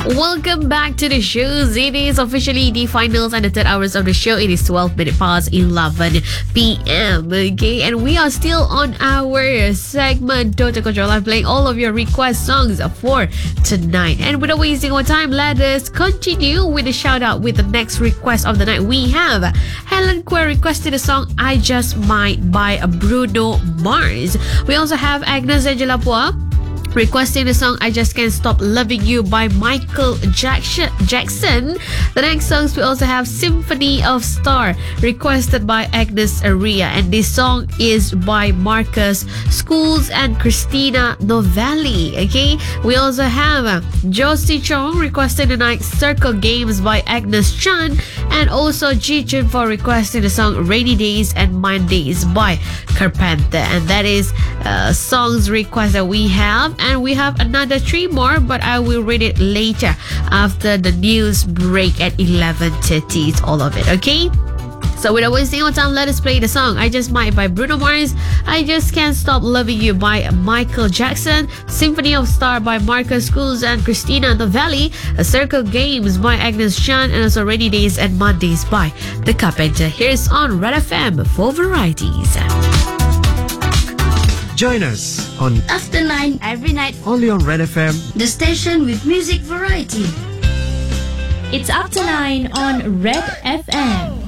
Welcome back to the show. It is officially the finals and the third hours of the show. It is 12 minutes past 11 p.m. Okay, and we are still on our segment Total Control. I'm playing all of your request songs for tonight. And without wasting our time, let us continue with the shout out with the next request of the night. We have Helen Quer requested the song I Just Might by Bruno Mars. We also have Agnes Angelapua requesting the song I Just Can't Stop Loving You by Michael Jackson. The next songs we also have Symphony of Star requested by Agnes Aria, and this song is by Marcus Schools and Christina Novelli. Okay, we also have Josie Chong requesting the night Circle Games by Agnes Chan, and also Ji Chun for requesting the song Rainy Days and Mondays by Carpenter. And that is songs request that we have, and we have another 3 more, but I will read it later after the news break at 11:30. It's all of it, okay? So without wasting our time, let us play the song I Just Might by Bruno Mars, I Just Can't Stop Loving You by Michael Jackson, Symphony of Star by Marcus Schools and Christina Novelli, A Circle Games by Agnes Chan, and also Rainy Days and Mondays by The Carpenter. Here's on Red FM for Varieties. Join us on After 9 every night, only on Red FM, the station with music variety. It's Up to 9 on Red FM.